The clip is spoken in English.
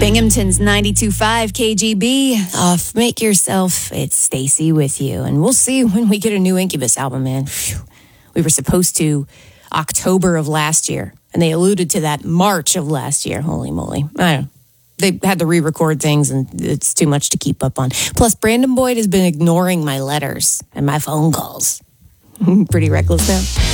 Binghamton's 92.5 KGB. Off Make Yourself. It's Stacy with you. And we'll see when we get a new Incubus album, man. Phew. We were supposed to October of last year. And they alluded to that March of last year. Holy moly. I don't know. They had to re-record things, and it's too much to keep up on. Plus, Brandon Boyd has been ignoring my letters and my phone calls. Pretty reckless now.